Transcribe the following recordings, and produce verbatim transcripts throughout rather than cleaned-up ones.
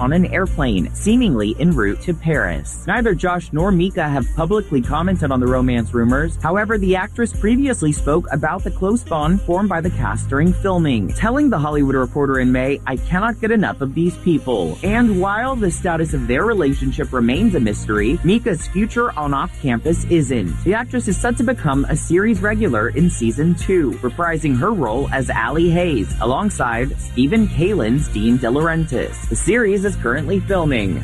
on an airplane, seemingly en route to Paris. Neither Josh nor Mika have publicly commented on the romance rumors. However, the actress previously spoke about the close bond formed by the cast during filming, telling The Hollywood Reporter in May, "I cannot get enough of these people." And while the status of their relationship remains a mystery, Mika's future on off-campus isn't. The actress is set to become a series regular in season two, reprising her role as Allie Hayes, alongside Stephen Kalin's Dean De Laurentiis. The series is currently filming.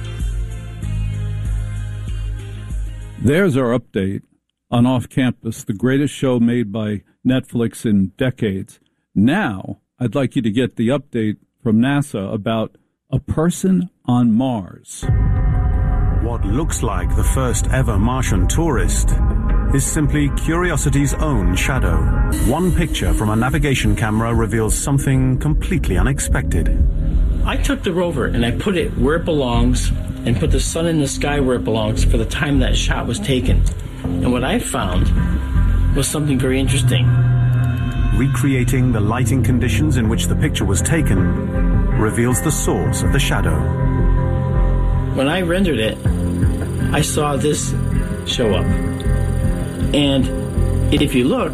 There's our update on Off Campus, the greatest show made by Netflix in decades. Now, I'd like you to get the update from NASA about a person on Mars. What looks like the first ever Martian tourist is simply Curiosity's own shadow. One picture from a navigation camera reveals something completely unexpected. I took the rover and I put it where it belongs and put the sun in the sky where it belongs for the time that shot was taken. And what I found was something very interesting. Recreating the lighting conditions in which the picture was taken reveals the source of the shadow. When I rendered it, I saw this show up. And if you look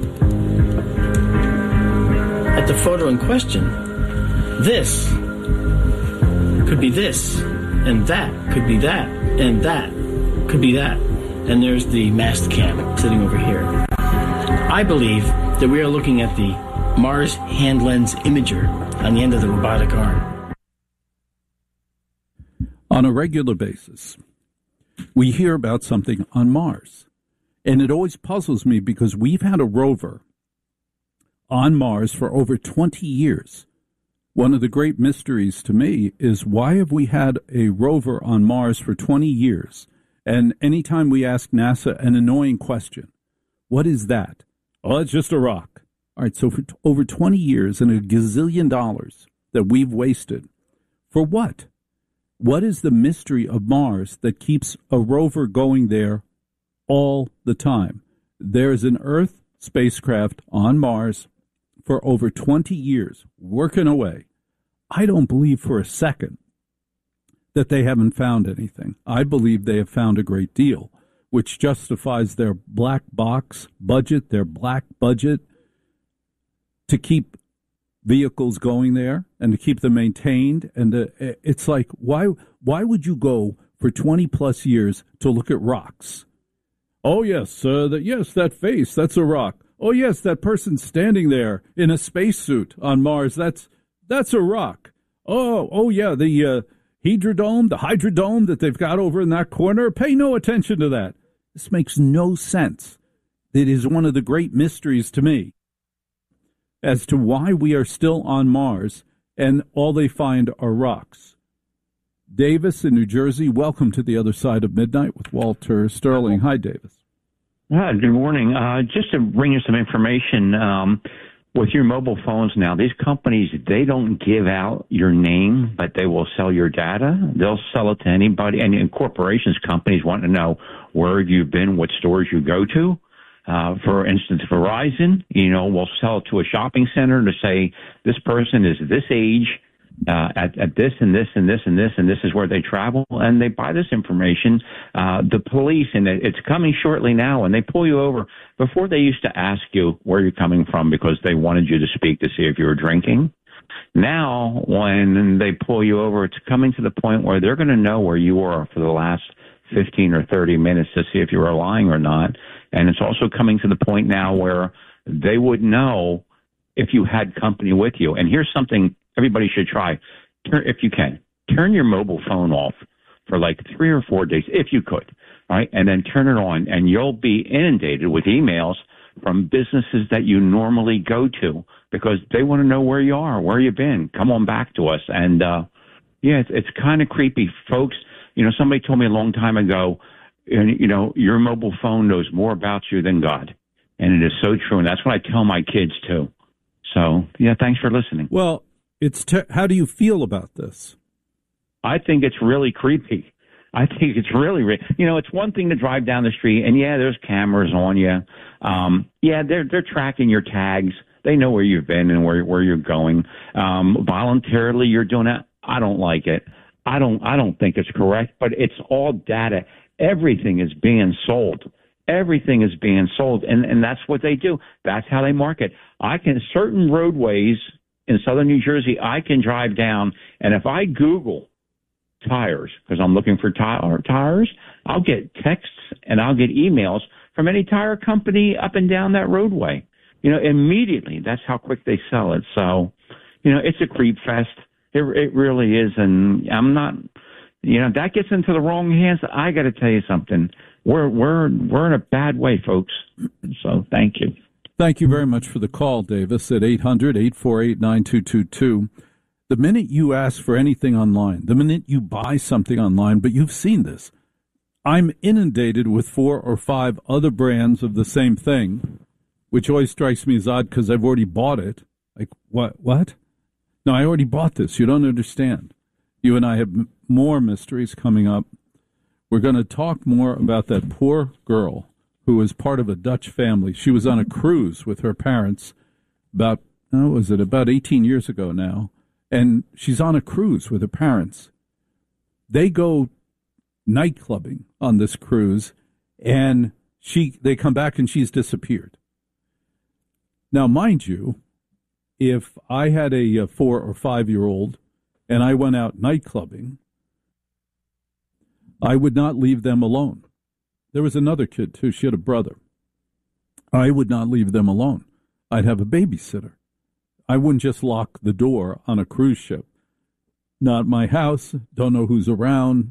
at the photo in question, this could be this, and that could be that, and that could be that. And there's the mast cam sitting over here. I believe that we are looking at the Mars hand lens imager on the end of the robotic arm. On a regular basis, we hear about something on Mars. And it always puzzles me because we've had a rover on Mars for over twenty years. One of the great mysteries to me is, why have we had a rover on Mars for twenty years? And anytime we ask NASA an annoying question, what is that? Oh, it's just a rock. All right, so for t- over twenty years and a gazillion dollars that we've wasted, for what? What is the mystery of Mars that keeps a rover going there all the time? There's an Earth spacecraft on Mars for over twenty years, working away. I don't believe for a second that they haven't found anything. I believe they have found a great deal, which justifies their black box budget, their black budget, to keep vehicles going there and to keep them maintained. And uh, it's like, why why would you go for twenty plus years to look at rocks? Oh, yes, uh, that, yes, that face, that's a rock. Oh, yes, that person standing there in a spacesuit on Mars, that's that's a rock. Oh, oh yeah, the uh, Hydrodome, the Hydrodome that they've got over in that corner, pay no attention to that. This makes no sense. It is one of the great mysteries to me as to why we are still on Mars and all they find are rocks. Davis in New Jersey, welcome to the other side of midnight with Walter Sterling. Hi, Davis. Hi, good morning. Uh, just to bring you some information, um, with your mobile phones now, these companies, they don't give out your name, but they will sell your data. They'll sell it to anybody. And, and corporations, companies want to know where you've been, what stores you go to. Uh, for instance, Verizon, you know, will sell it to a shopping center to say this person is this age, uh, at, at this and this and this and this, and this is where they travel, and they buy this information. Uh, the police, and it's coming shortly now, and they pull you over. Before, they used to ask you where you're coming from because they wanted you to speak to see if you were drinking. Now, when they pull you over, it's coming to the point where they're going to know where you were for the last fifteen or thirty minutes to see if you were lying or not. And it's also coming to the point now where they would know if you had company with you. And here's something everybody should try. Turn, if you can, turn your mobile phone off for like three or four days, if you could, right? And then turn it on, and you'll be inundated with emails from businesses that you normally go to because they want to know where you are, where you've been. Come on back to us. And, uh, yeah, it's, it's kind of creepy. Folks, you know, somebody told me a long time ago, and, you know, your mobile phone knows more about you than God. And it is so true. And that's what I tell my kids, too. So, yeah, thanks for listening. Well, it's te- how do you feel about this? I think it's really creepy. I think it's really, re- you know, it's one thing to drive down the street, and, yeah, there's cameras on you. Um, yeah, they're they're tracking your tags. They know where you've been and where where you're going. Um, voluntarily, you're doing that. I don't like it. I don't, I don't think it's correct, but it's all data. Everything is being sold. Everything is being sold, and, and that's what they do. That's how they market. I can, certain roadways in southern New Jersey, I can drive down, and if I Google tires, because I'm looking for tire, tires, I'll get texts and I'll get emails from any tire company up and down that roadway. You know, immediately. That's how quick they sell it. So, you know, it's a creep fest. It, it really is, and I'm not, you know, that gets into the wrong hands. I got to tell you something. We're we're we're in a bad way, folks. So thank you. Thank you very much for the call, Davis, at eight hundred, eight four eight, nine two two two. The minute you ask for anything online, the minute you buy something online, but you've seen this, I'm inundated with four or five other brands of the same thing, which always strikes me as odd because I've already bought it. Like, what? What? No, I already bought this. You don't understand. You and I have m- more mysteries coming up. We're going to talk more about that poor girl who was part of a Dutch family. She was on a cruise with her parents about, oh, was it about eighteen years ago now? And she's on a cruise with her parents. They go night clubbing on this cruise, and she they come back and she's disappeared. Now, mind you, if I had a, a four or five year old and I went out night clubbing, I would not leave them alone. There was another kid, too. She had a brother. I would not leave them alone. I'd have a babysitter. I wouldn't just lock the door on a cruise ship. Not my house. Don't know who's around.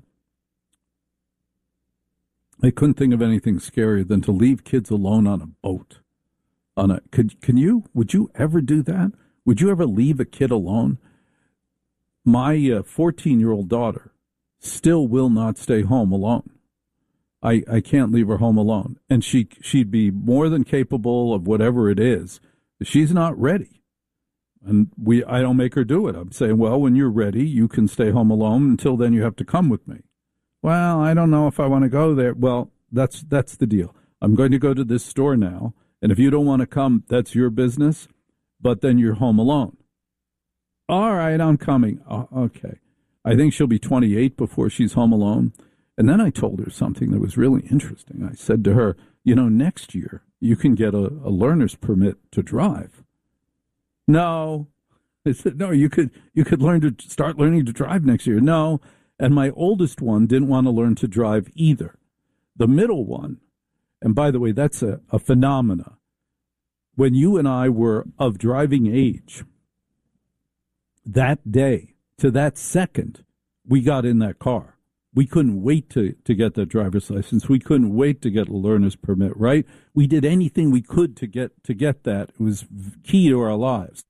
I couldn't think of anything scarier than to leave kids alone on a boat. On a could can you? Would you ever do that? Would you ever leave a kid alone? My fourteen-year-old daughter still will not stay home alone. I, I can't leave her home alone. And she, she'd be more than capable of whatever it is. She's not ready. And we I don't make her do it. I'm saying, well, when you're ready, you can stay home alone. Until then, you have to come with me. Well, I don't know if I want to go there. Well, that's that's the deal. I'm going to go to this store now. And if you don't want to come, that's your business. But then you're home alone. All right, I'm coming. Oh, okay. I think she'll be twenty-eight before she's home alone. And then I told her something that was really interesting. I said to her, you know, next year you can get a, a learner's permit to drive. No. I said, no, you could you could learn to start learning to drive next year. No. And my oldest one didn't want to learn to drive either. The middle one, and by the way, that's a, a phenomena. When you and I were of driving age, that day, to that second, we got in that car. We couldn't wait to, to get that driver's license. We couldn't wait to get a learner's permit, right? We did anything we could to get to get that. It was key to our lives.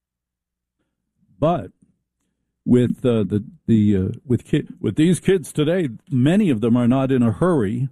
But with uh, the the uh, with kid with these kids today, many of them are not in a hurry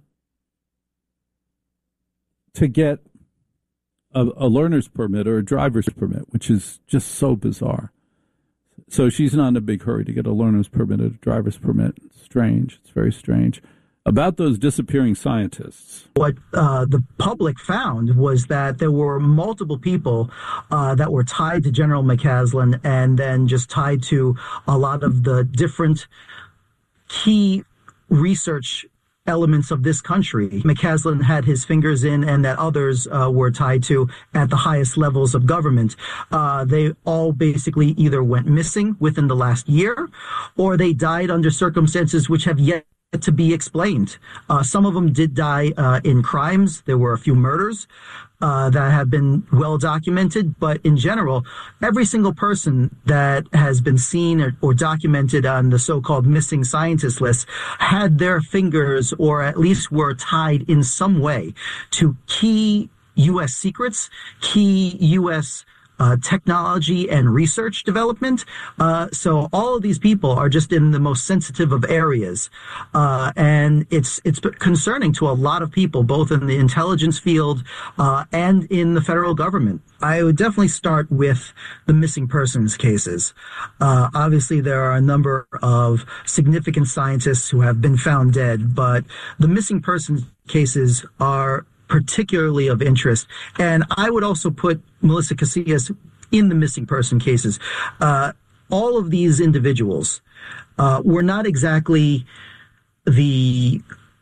to get a, a learner's permit or a driver's permit, which is just so bizarre. So she's not in a big hurry to get a learner's permit or a driver's permit. It's strange. It's very strange. About those disappearing scientists. What uh, the public found was that there were multiple people uh, that were tied to General McCaslin and then just tied to a lot of the different key research elements of this country. McCaslin had his fingers in, and that others uh, were tied to at the highest levels of government. Uh, they all basically either went missing within the last year, or they died under circumstances which have yet to be explained. Uh, some of them did die uh, in crimes. There were a few murders uh, that have been well documented, but in general, every single person that has been seen or, or documented on the so-called missing scientist list had their fingers, or at least were tied in some way to key U S secrets, key U S Uh, technology and research development. Uh, so all of these people are just in the most sensitive of areas. Uh, and it's it's concerning to a lot of people, both in the intelligence field uh, and in the federal government. I would definitely start with the missing persons cases. Uh, obviously, there are a number of significant scientists who have been found dead, but the missing persons cases are particularly of interest. And I would also put Melissa Casillas in the missing person cases. Uh, all of these individuals uh, were not exactly the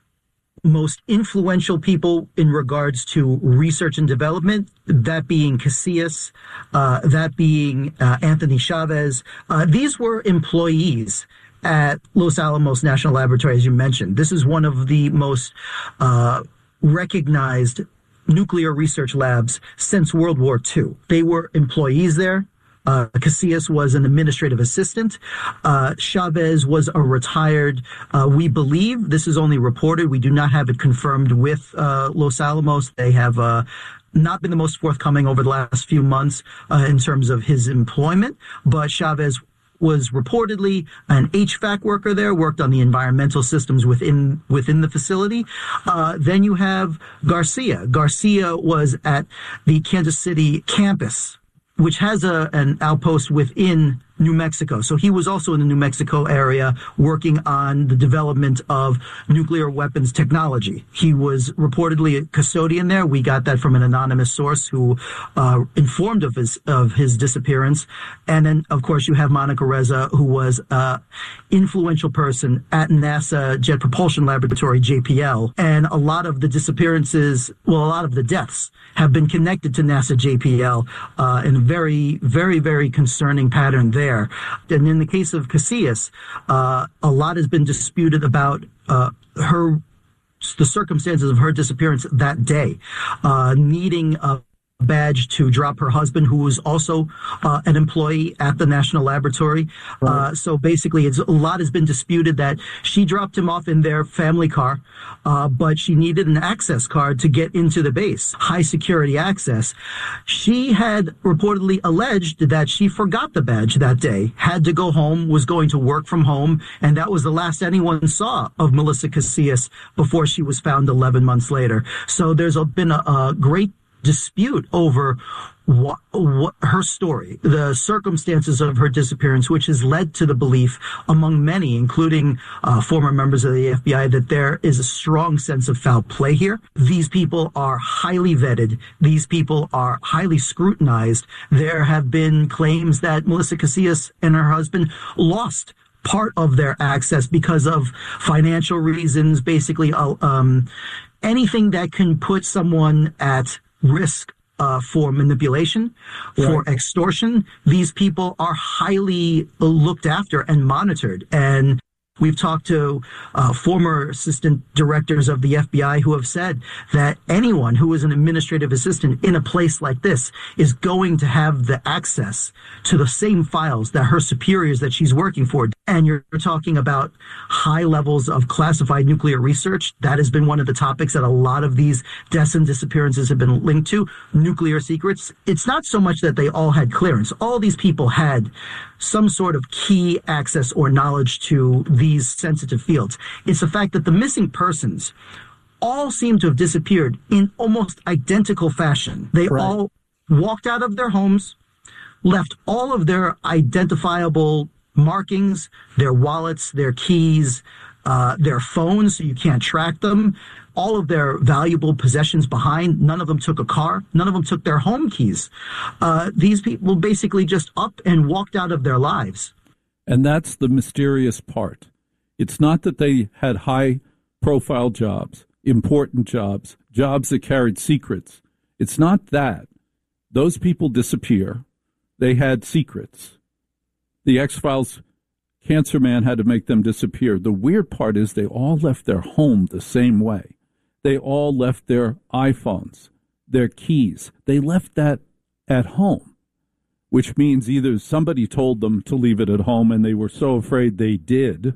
most influential people in regards to research and development, that being Casillas, uh, that being uh, Anthony Chavez. Uh, these were employees at Los Alamos National Laboratory, as you mentioned. This is one of the most uh, recognized nuclear research labs since World War Two. They were employees there. Uh, Casillas was an administrative assistant. Uh, Chavez was a retired, uh, we believe, this is only reported, we do not have it confirmed with uh, Los Alamos. They have uh, not been the most forthcoming over the last few months uh, in terms of his employment, but Chavez was reportedly an H V A C worker there, worked on the environmental systems within within the facility. Uh, then you have Garcia. Garcia was at the Kansas City campus, which has a an outpost within New Mexico. So he was also in the New Mexico area working on the development of nuclear weapons technology. He was reportedly a custodian there. We got that from an anonymous source who uh, informed of his of his disappearance. And then, of course, you have Monica Reza, who was an influential person at NASA Jet Propulsion Laboratory, J P L. And a lot of the disappearances, well, a lot of the deaths have been connected to NASA J P L uh, in a very, very, very concerning pattern there. And in the case of Casillas, uh, a lot has been disputed about uh, her, the circumstances of her disappearance that day, uh, needing a badge to drop her husband, who was also uh, an employee at the National Laboratory. Right. Uh, so basically, it's, a lot has been disputed that she dropped him off in their family car, uh, but she needed an access card to get into the base, high security access. She had reportedly alleged that she forgot the badge that day, had to go home, was going to work from home, and that was the last anyone saw of Melissa Casillas before she was found eleven months later. So there's a, been a, a great dispute over what, what her story, the circumstances of her disappearance, which has led to the belief among many, including uh, former members of the F B I, that there is a strong sense of foul play here. These people are highly vetted. These people are highly scrutinized. There have been claims that Melissa Casillas and her husband lost part of their access because of financial reasons, basically uh, um, anything that can put someone at risk uh, for manipulation, right, for extortion. These people are highly looked after and monitored. And we've talked to uh, former assistant directors of the F B I who have said that anyone who is an administrative assistant in a place like this is going to have the access to the same files that her superiors that she's working for. And you're talking about high levels of classified nuclear research. That has been one of the topics that a lot of these deaths and disappearances have been linked to. Nuclear secrets. It's not so much that they all had clearance. All these people had some sort of key access or knowledge to these sensitive fields. It's the fact that the missing persons all seem to have disappeared in almost identical fashion. They right. all walked out of their homes, left all of their identifiable markings, their wallets, their keys, uh, their phones, so you can't track them, all of their valuable possessions behind. None of them took a car. None of them took their home keys. Uh, these people basically just up and walked out of their lives. And that's the mysterious part. It's not that they had high-profile jobs, important jobs, jobs that carried secrets. It's not that. Those people disappear. They had secrets. The X-Files cancer man had to make them disappear. The weird part is they all left their home the same way. They all left their iPhones, their keys. They left that at home, which means either somebody told them to leave it at home and they were so afraid they did,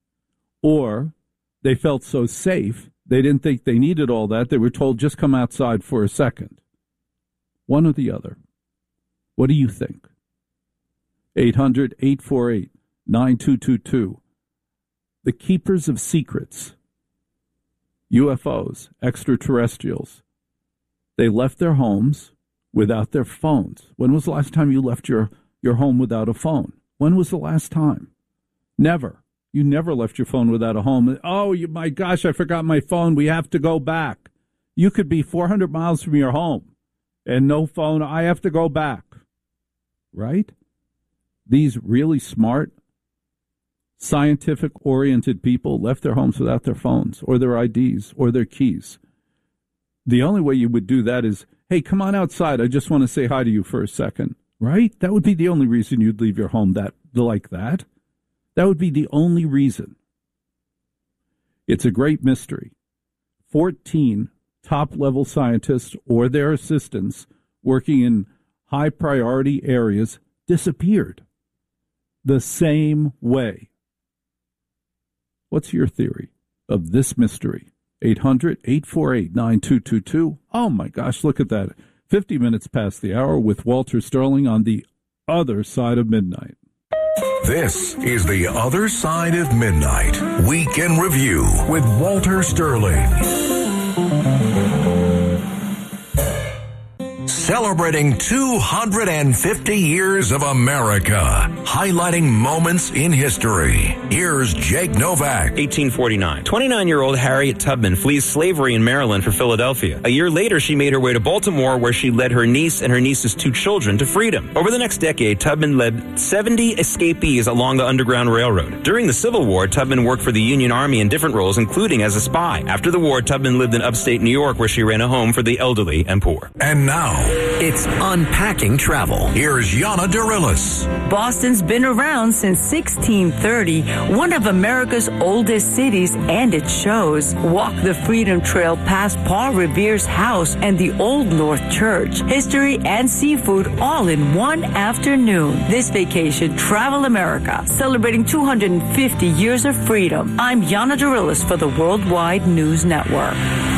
or they felt so safe they didn't think they needed all that. They were told, just come outside for a second. One or the other. What do you think? eight hundred, eight four eight, nine two two two. The keepers of secrets, U F Os, extraterrestrials, they left their homes without their phones. When was the last time you left your, your home without a phone? When was the last time? Never. You never left your phone without a home. Oh, you, my gosh, I forgot my phone. We have to go back. You could be four hundred miles from your home and no phone. I have to go back. Right? these really smart, scientific-oriented people left their homes without their phones or their I Ds or their keys. The only way you would do that is, hey, come on outside. I just want to say hi to you for a second, right? That would be the only reason you'd leave your home that like that. That would be the only reason. It's a great mystery. fourteen top-level scientists or their assistants working in high-priority areas disappeared the same way. What's your theory of this mystery? eight hundred, eight four eight, nine two two two. Oh, my gosh, look at that. fifty minutes past the hour with Walter Sterling on the other side of midnight. This is The Other Side of Midnight, Week in Review with Walter Sterling. Celebrating two hundred fifty years of America, highlighting moments in history. Here's Jake Novak. eighteen forty-nine. twenty-nine-year-old Harriet Tubman flees slavery in Maryland for Philadelphia. A year later, she made her way to Baltimore, where she led her niece and her niece's two children to freedom. Over the next decade, Tubman led seventy escapees along the Underground Railroad. During the Civil War, Tubman worked for the Union Army in different roles, including as a spy. After the war, Tubman lived in upstate New York, where she ran a home for the elderly and poor. And now, it's Unpacking Travel. Here's Yana Darilis. Boston's been around since sixteen thirty, one of America's oldest cities, and it shows. Walk the Freedom Trail past Paul Revere's house and the Old North Church. History and seafood all in one afternoon. This vacation, Travel America, celebrating two hundred fifty years of freedom. I'm Yana Darilis for the Worldwide News Network.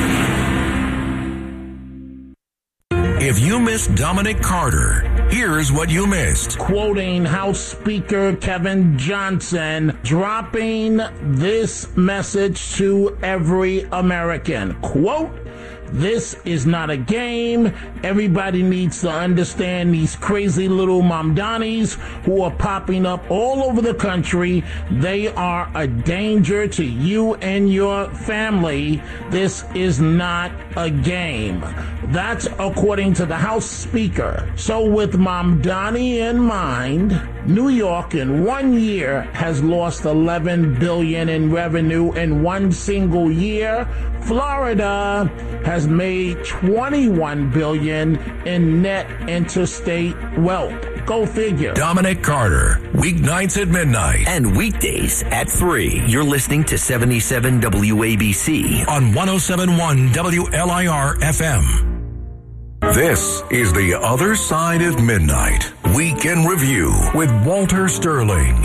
If you missed Dominic Carter, here's what you missed. Quoting House Speaker Kevin Johnson, dropping this message to every American. Quote, "This is not a game. Everybody needs to understand these crazy little Mamdanis who are popping up all over the country. They are a danger to you and your family. This is not a game." That's according to the House Speaker. So with Mamdani in mind, New York in one year has lost eleven billion dollars in revenue in one single year. Florida has made twenty-one billion dollars in net interstate wealth. Go figure. Dominic Carter, weeknights at midnight. And weekdays at three. You're listening to seventy-seven W A B C. On one oh seven point one W L I R F M. This is The Other Side of Midnight, Week in Review with Walter Sterling.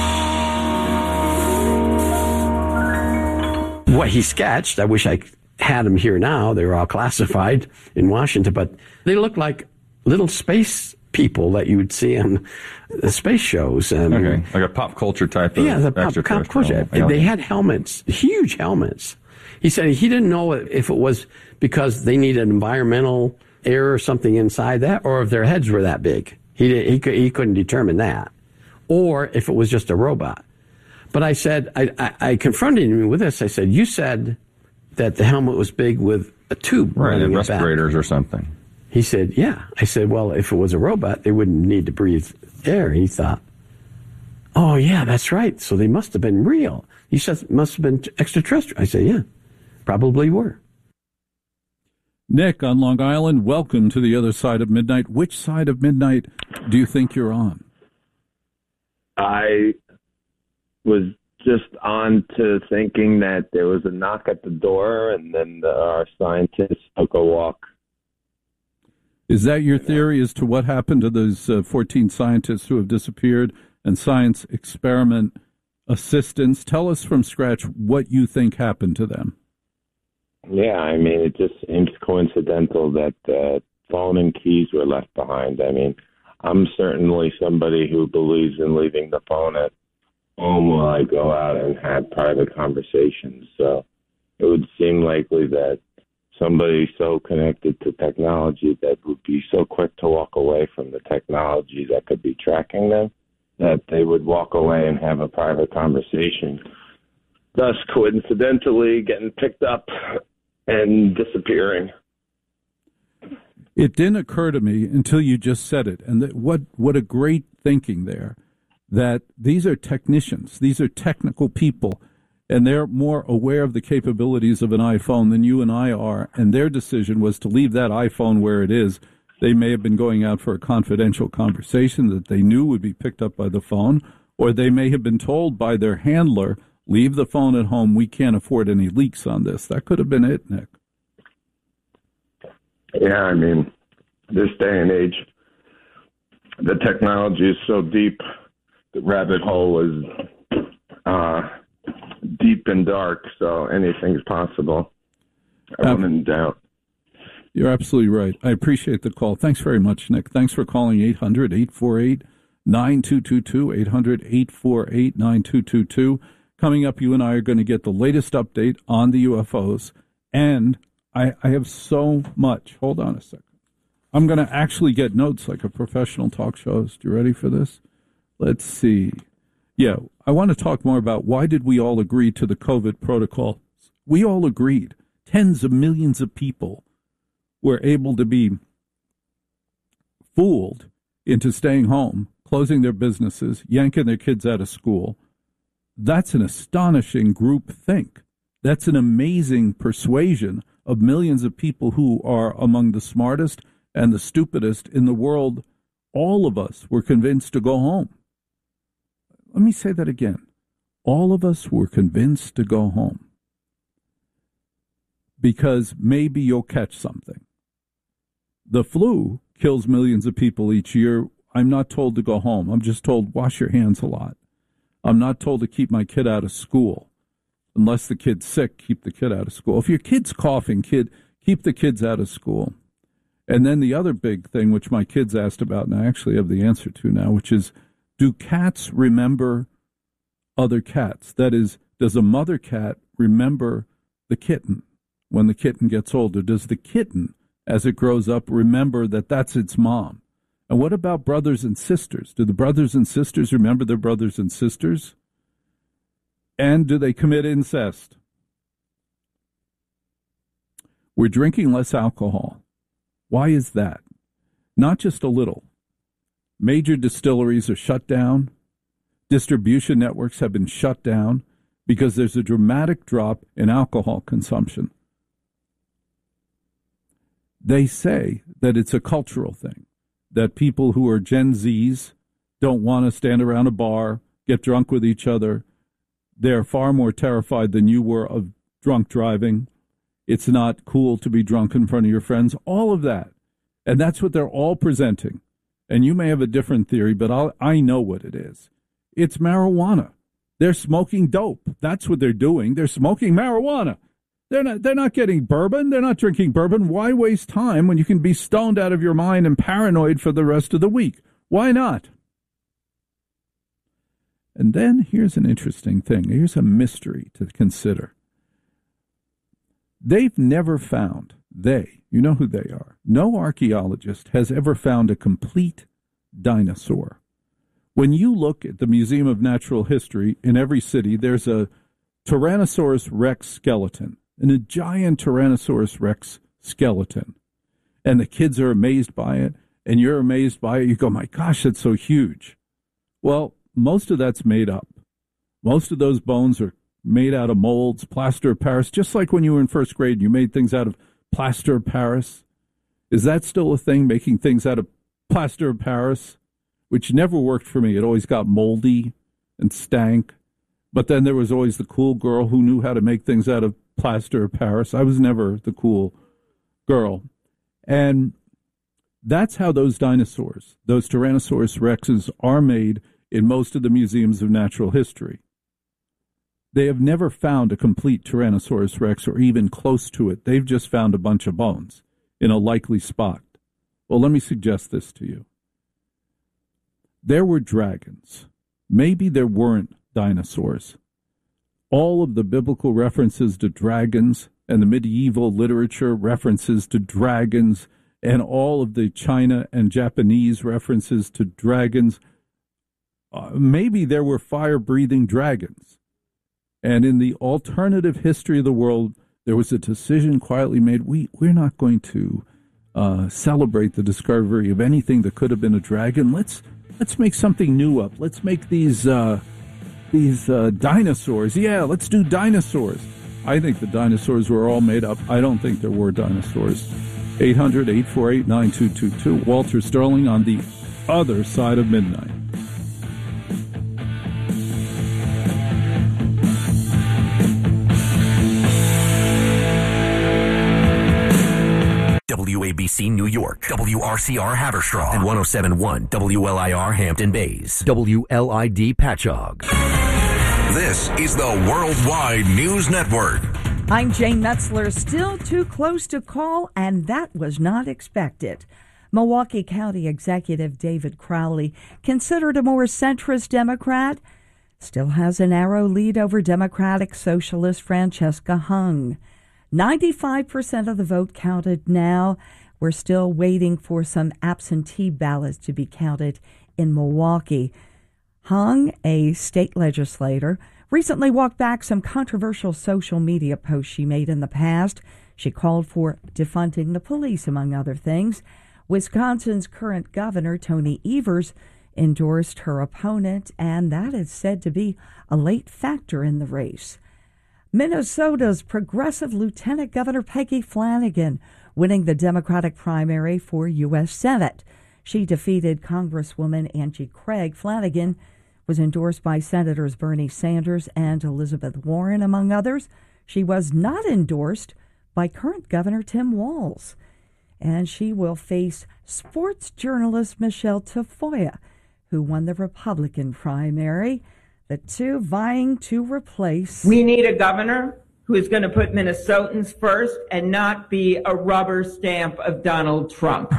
What he sketched, I wish I had them here now. They were all classified in Washington, but they look like little space people that you would see on the space shows. And, okay, like a pop culture type of yeah, the pop, pop culture. They had helmets, huge helmets. He said he didn't know if it was because they needed environmental air or something inside that, or if their heads were that big. He he he couldn't determine that, or if it was just a robot. But I said, I, I, I confronted him with this. I said, you said that the helmet was big with a tube, right? And respirators or something. He said, yeah. I said, well, if it was a robot, they wouldn't need to breathe air. He thought, oh yeah, that's right. So they must have been real. He said, must have been extraterrestrial. I said, yeah, probably were. Nick on Long Island, welcome to The Other Side of Midnight. Which side of midnight do you think you're on? I was just on to thinking that there was a knock at the door and then the, our scientists took a walk. Is that your theory as to what happened to those uh, fourteen scientists who have disappeared and science experiment assistants? Tell us from scratch what you think happened to them. Yeah, I mean, it just seems coincidental that uh, phone and keys were left behind. I mean, I'm certainly somebody who believes in leaving the phone at home while I go out and have private conversations. So it would seem likely that somebody so connected to technology that would be so quick to walk away from the technology that could be tracking them, that they would walk away and have a private conversation, thus coincidentally getting picked up and disappearing. It didn't occur to me until you just said it, and that what what a great thinking there. that these are technicians, these are technical people, and they're more aware of the capabilities of an iPhone than you and I are, and their decision was to leave that iPhone where it is. They may have been going out for a confidential conversation that they knew would be picked up by the phone, or they may have been told by their handler, leave the phone at home, we can't afford any leaks on this. That could have been it, Nick. Yeah, I mean, this day and age, the technology is so deep, the rabbit hole is uh, deep and dark, so anything's possible. I wouldn't doubt. You're absolutely right. I appreciate the call. Thanks very much, Nick. Thanks for calling eight hundred, eight four eight, nine two two two, eight hundred, eight four eight, nine two two two. Coming up, you and I are going to get the latest update on the U F Os, and I, I have so much. Hold on a second. I'm going to actually get notes like a professional talk show host. You ready for this? Let's see. Yeah, I want to talk more about why did we all agree to the COVID protocol. We all agreed. Tens of millions of people were able to be fooled into staying home, closing their businesses, yanking their kids out of school. That's an astonishing group think. That's an amazing persuasion of millions of people who are among the smartest and the stupidest in the world. All of us were convinced to go home. Let me say that again. All of us were convinced to go home because maybe you'll catch something. The flu kills millions of people each year. I'm not told to go home. I'm just told wash your hands a lot. I'm not told to keep my kid out of school. Unless the kid's sick, keep the kid out of school. If your kid's coughing, kid, keep the kids out of school. And then the other big thing, which my kids asked about, and I actually have the answer to now, which is, do cats remember other cats? That is, does a mother cat remember the kitten when the kitten gets older? Does the kitten, as it grows up, remember that that's its mom? And what about brothers and sisters? Do the brothers and sisters remember their brothers and sisters? And do they commit incest? We're drinking less alcohol. Why is that? Not just a little. Major distilleries are shut down. Distribution networks have been shut down because there's a dramatic drop in alcohol consumption. They say that it's a cultural thing, that people who are Gen Zs don't want to stand around a bar, get drunk with each other. They're far more terrified than you were of drunk driving. It's not cool to be drunk in front of your friends, all of that. And that's what they're all presenting. And you may have a different theory, but I'll, I know what it is. It's marijuana. They're smoking dope. That's what they're doing. They're smoking marijuana. They're not, they're not getting bourbon. They're not drinking bourbon. Why waste time when you can be stoned out of your mind and paranoid for the rest of the week? Why not? And then here's an interesting thing. Here's a mystery to consider. They've never found, they, you know who they are, no archaeologist has ever found a complete dinosaur. When you look at the Museum of Natural History in every city, there's a Tyrannosaurus rex skeleton, and a giant Tyrannosaurus rex skeleton. And the kids are amazed by it, and you're amazed by it. You go, my gosh, that's so huge. Well, most of that's made up. Most of those bones are made out of molds, plaster of Paris, just like when you were in first grade and you made things out of plaster of Paris. Is that still a thing, making things out of plaster of Paris? Which never worked for me. It always got moldy and stank. But then there was always the cool girl who knew how to make things out of plaster of Paris. I was never the cool girl. And that's how those dinosaurs, those Tyrannosaurus rexes, are made in most of the museums of natural history. They have never found a complete Tyrannosaurus rex or even close to it. They've just found a bunch of bones in a likely spot. Well, let me suggest this to you. There were dragons. Maybe there weren't dinosaurs. All of the biblical references to dragons and the medieval literature references to dragons and all of the China and Japanese references to dragons, uh, maybe there were fire-breathing dragons. And in the alternative history of the world, there was a decision quietly made, we, we're not going to uh, celebrate the discovery of anything that could have been a dragon. Let's Let's make something new up. Let's make these uh, these uh, dinosaurs. Yeah, let's do dinosaurs. I think the dinosaurs were all made up. I don't think there were dinosaurs. eight hundred, eight four eight, nine two two two. Walter Sterling on the other side of midnight. W A B C New York, W R C R Haverstraw, and one oh seven point one W L I R Hampton Bays, W L I D Patchogue. This is the Worldwide News Network. I'm Jane Metzler. Still too close to call, and that was not expected. Milwaukee County Executive David Crowley, considered a more centrist Democrat, still has a narrow lead over Democratic Socialist Francesca Hung. ninety-five percent of the vote counted now. We're still waiting for some absentee ballots to be counted in Milwaukee. Hung, a state legislator, recently walked back some controversial social media posts she made in the past. She called for defunding the police, among other things. Wisconsin's current governor, Tony Evers, endorsed her opponent, and that is said to be a late factor in the race. Minnesota's progressive Lieutenant Governor Peggy Flanagan winning the Democratic primary for U S Senate. She defeated Congresswoman Angie Craig. Flanagan was endorsed by Senators Bernie Sanders and Elizabeth Warren, among others. She was not endorsed by current Governor Tim Walz. And she will face sports journalist Michelle Tafoya, who won the Republican primary. The two vying to replace. We need a governor who is going to put Minnesotans first and not be a rubber stamp of Donald Trump.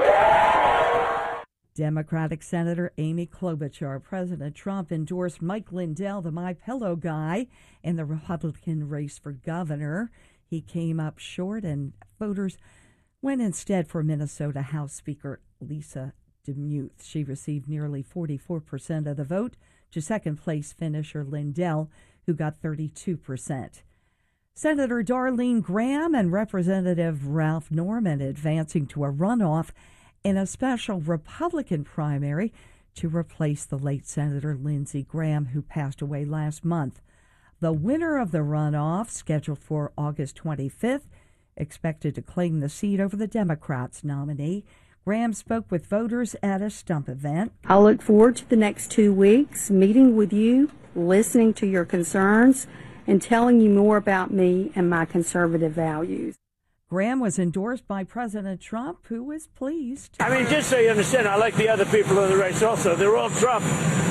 Democratic Senator Amy Klobuchar. President Trump endorsed Mike Lindell, the My Pillow guy, in the Republican race for governor. He came up short, and voters went instead for Minnesota House Speaker Lisa DeMuth. She received nearly forty-four percent of the vote to second-place finisher Lindell, who got thirty-two percent. Senator Darlene Graham and Representative Ralph Norman advancing to a runoff in a special Republican primary to replace the late Senator Lindsey Graham, who passed away last month. The winner of the runoff, scheduled for August twenty-fifth, expected to claim the seat over the Democrats' nominee. Graham spoke with voters at a stump event. I look forward to the next two weeks, meeting with you, listening to your concerns, and telling you more about me and my conservative values. Graham was endorsed by President Trump, who was pleased. I mean, just so you understand, I like the other people in the race also. They're all Trump.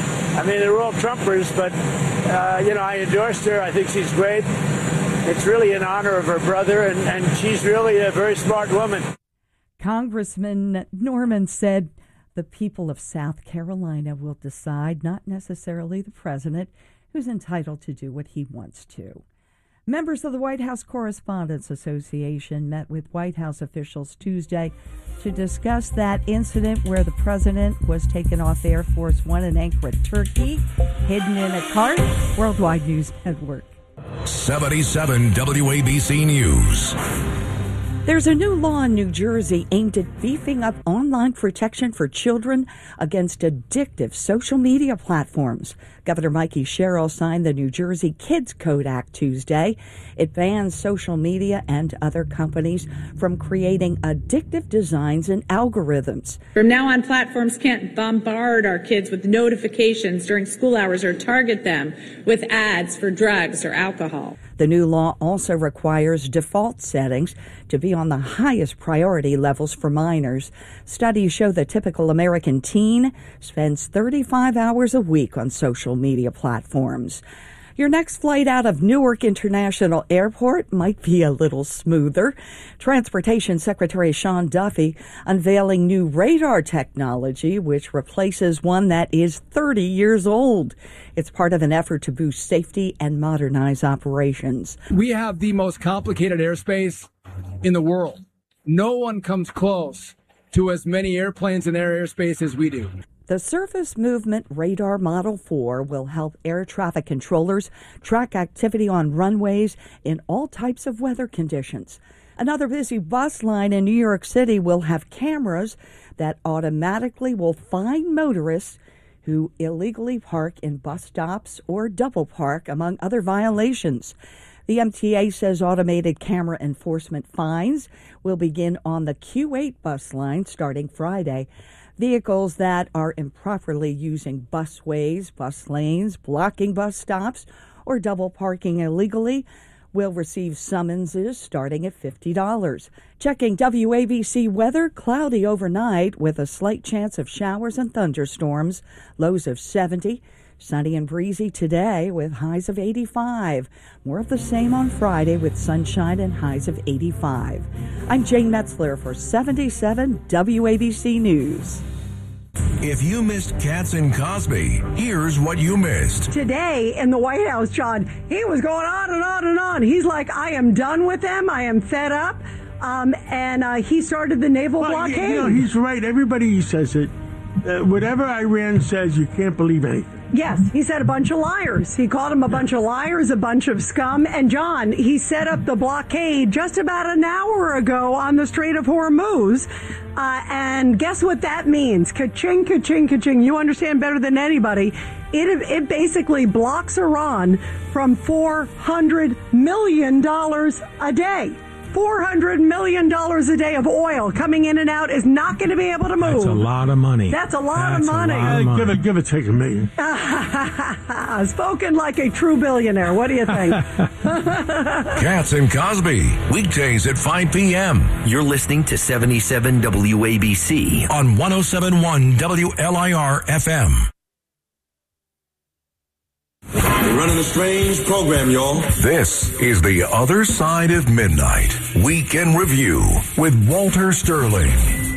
I mean, they're all Trumpers, but, uh, you know, I endorsed her. I think she's great. It's really in honor of her brother, and, and she's really a very smart woman. Congressman Norman said the people of South Carolina will decide, not necessarily the president, who's entitled to do what he wants to. Members of the White House Correspondents Association met with White House officials Tuesday to discuss that incident where the president was taken off Air Force One in Ankara, Turkey, hidden in a cart. Worldwide News Network. seventy-seven W A B C News. There's a new law in New Jersey aimed at beefing up online protection for children against addictive social media platforms. Governor Mikey Sherrill signed the New Jersey Kids Code Act Tuesday. It bans social media and other companies from creating addictive designs and algorithms. From now on, platforms can't bombard our kids with notifications during school hours or target them with ads for drugs or alcohol. The new law also requires default settings to be on the highest priority levels for minors. Studies show the typical American teen spends thirty-five hours a week on social media platforms. Your next flight out of Newark International Airport might be a little smoother. Transportation Secretary Sean Duffy unveiling new radar technology, which replaces one that is thirty years old. It's part of an effort to boost safety and modernize operations. We have the most complicated airspace in the world. No one comes close to as many airplanes in their airspace as we do. The Surface Movement Radar Model four will help air traffic controllers track activity on runways in all types of weather conditions. Another busy bus line in New York City will have cameras that automatically will find motorists who illegally park in bus stops or double park, among other violations. The M T A says automated camera enforcement fines will begin on the Q eight bus line starting Friday. Vehicles that are improperly using busways, bus lanes, blocking bus stops, or double parking illegally will receive summonses starting at fifty dollars. Checking W A B C weather, cloudy overnight with a slight chance of showers and thunderstorms, lows of seventy. Sunny and breezy today with highs of eighty-five. More of the same on Friday with sunshine and highs of eighty-five. I'm Jane Metzler for seventy-seven W A B C News. If you missed Katz and Cosby, here's what you missed. Today in the White House, John, he was going on and on and on. He's like, I am done with them. I am fed up. Um, and uh, he started the naval well, blockade. You know, he's right. Everybody says it. Uh, whatever Iran says, you can't believe anything. Yes, he said a bunch of liars. He called them a bunch of liars, a bunch of scum. And John, he set up the blockade just about an hour ago on the Strait of Hormuz. Uh, and guess what that means? Ka-ching, ka-ching, ka-ching. You understand better than anybody. It, it basically blocks Iran from four hundred million dollars a day. four hundred million dollars a day of oil coming in and out is not going to be able to move. That's a lot of money. That's a lot That's of money. A lot of money. Give it, give it, take a million. Spoken like a true billionaire. What do you think? Katz and Cosby, weekdays at five p.m. You're listening to seventy-seven W A B C on one oh seven point one W L I R F M. We're running a strange program, y'all. This is The Other Side of Midnight, Week in Review with Walter Sterling.